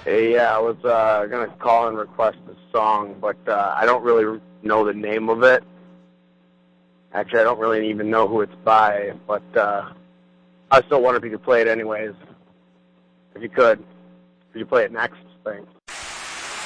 Hey, yeah, I was going to call and request a song, but I don't really know the name of it. Actually, I don't really even know who it's by, but I still wonder if you could play it anyways. If you could. If you play it next, thanks.